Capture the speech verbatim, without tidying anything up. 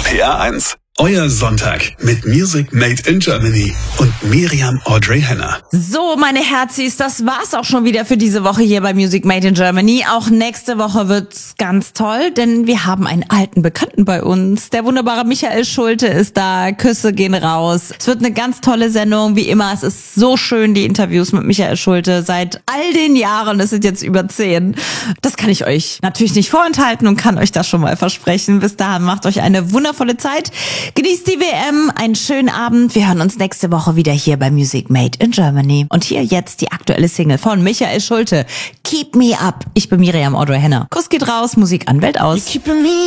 P R eins. Euer Sonntag mit Music Made in Germany und Miriam Audrey Henner. So, meine Herzis, das war's auch schon wieder für diese Woche hier bei Music Made in Germany. Auch nächste Woche wird's ganz toll, denn wir haben einen alten Bekannten bei uns. Der wunderbare Michael Schulte ist da. Küsse gehen raus. Es wird eine ganz tolle Sendung, wie immer. Es ist so schön, die Interviews mit Michael Schulte seit all den Jahren. Es sind jetzt über zehn. Das kann ich euch natürlich nicht vorenthalten und kann euch das schon mal versprechen. Bis dahin macht euch eine wundervolle Zeit. Genießt die W M, einen schönen Abend. Wir hören uns nächste Woche wieder hier bei Music Made in Germany. Und hier jetzt die aktuelle Single von Michael Schulte. Keep Me Up. Ich bin Miriam Audrey Henner. Kuss geht raus, Musik an, Welt aus.